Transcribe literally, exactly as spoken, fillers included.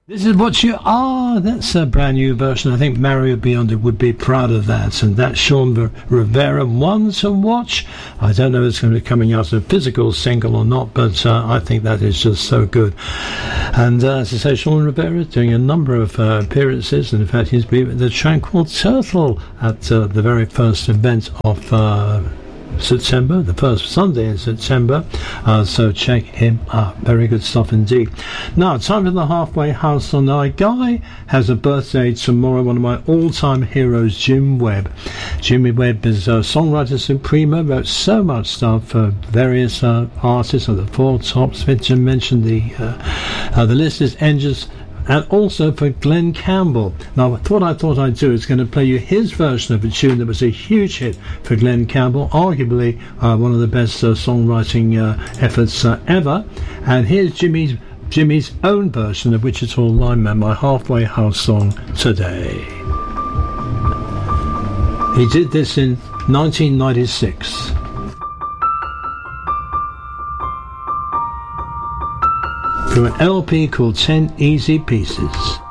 This is what you are. That's a brand new version. I think Mario Biondi would be proud of that. And that's Sean Rivera, One to Watch. I don't know if it's going to be coming out as a physical single or not, but uh, I think that is just so good. And uh, as I say, Sean Rivera doing a number of uh, appearances, and in fact he's been with the Tranquil Turtle at uh, the very first event of uh, September, the first Sunday in September, uh, so check him out. Very good stuff indeed. Now, time for the Halfway House song. Now, a guy has a birthday tomorrow, one of my all-time heroes, Jim Webb. Jimmy Webb is a songwriter supremo, wrote so much stuff for various uh, artists, of the Four Tops, Victor mentioned the, uh, uh, the list is endless, and also for Glenn Campbell. Now, what I thought I'd do is going to play you his version of a tune that was a huge hit for Glenn Campbell, arguably uh, one of the best uh, songwriting uh, efforts uh, ever. And here's Jimmy's Jimmy's own version of Wichita Lineman, my Halfway House song today. He did this in nineteen ninety-six. From an L P called ten Easy Pieces.